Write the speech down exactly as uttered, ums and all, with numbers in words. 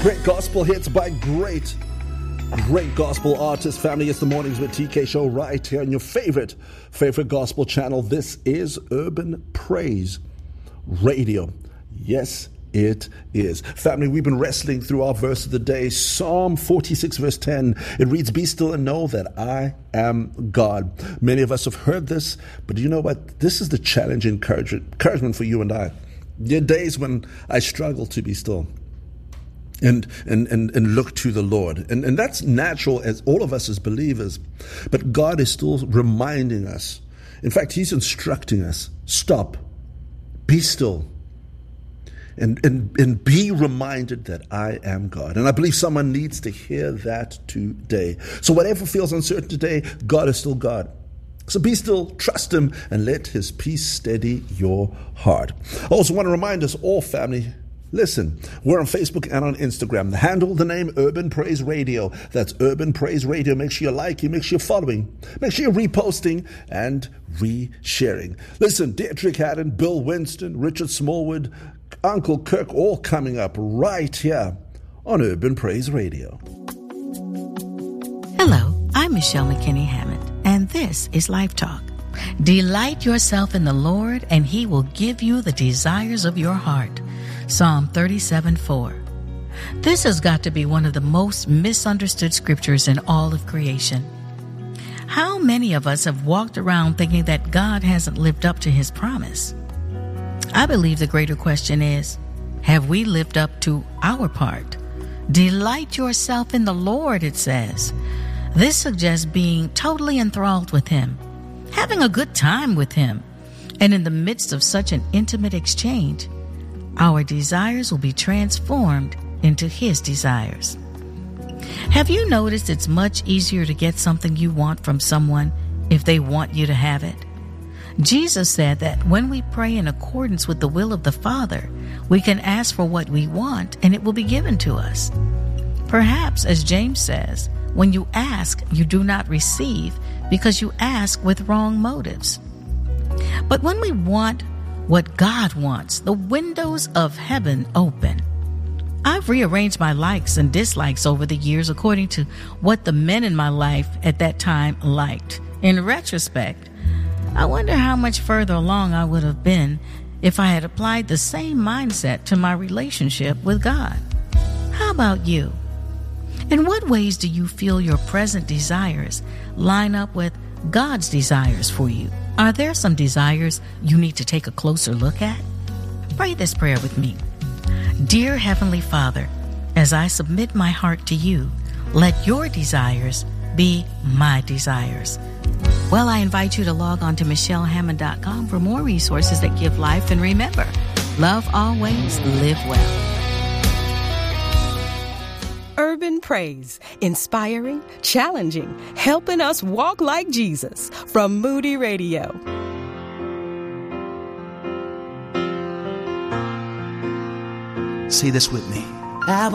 Great gospel hits by great, great gospel artists. Family, it's the Mornings with T K show right here on your favorite, favorite gospel channel. This is Urban Praise Radio. Yes, it is. Family, we've been wrestling through our verse of the day, Psalm forty-six, verse ten. It reads, "Be still and know that I am God." Many of us have heard this, but you know what? This is the challenge and encouragement for you and I. There are days when I struggle to be still and and and, and look to the Lord. And, and that's natural as all of us as believers. But God is still reminding us. In fact, He's instructing us, stop, be still. And, and and be reminded that I am God. And I believe someone needs to hear that today. So whatever feels uncertain today, God is still God. So be still, trust Him, and let His peace steady your heart. I also want to remind us all, family, listen, we're on Facebook and on Instagram. The handle, the name, Urban Praise Radio. That's Urban Praise Radio. Make sure you're liking, make sure you're following, make sure you're reposting and re-sharing. Listen, Dietrich Haddon, Bill Winston, Richard Smallwood, Uncle Kirk, all coming up right here on Urban Praise Radio. Hello, I'm Michelle McKinney Hammond, and this is Life Talk. Delight yourself in the Lord, and He will give you the desires of your heart. Psalm thirty-seven four. This has got to be one of the most misunderstood scriptures in all of creation. How many of us have walked around thinking that God hasn't lived up to His promise? I believe the greater question is, have we lived up to our part? Delight yourself in the Lord, it says. This suggests being totally enthralled with Him, having a good time with Him. And in the midst of such an intimate exchange, our desires will be transformed into His desires. Have you noticed it's much easier to get something you want from someone if they want you to have it? Jesus said that when we pray in accordance with the will of the Father, we can ask for what we want and it will be given to us. Perhaps, as James says, when you ask, you do not receive because you ask with wrong motives. But when we want what God wants, the windows of heaven open. I've rearranged my likes and dislikes over the years according to what the men in my life at that time liked. In retrospect, I wonder how much further along I would have been if I had applied the same mindset to my relationship with God. How about you? In what ways do you feel your present desires line up with God's desires for you? Are there some desires you need to take a closer look at? Pray this prayer with me. Dear Heavenly Father, as I submit my heart to you, let your desires be my desires. Well, I invite you to log on to michelle hammond dot com for more resources that give life. And remember, love always, live well. Urban Praise, inspiring, challenging, helping us walk like Jesus from Moody Radio. Say this with me. I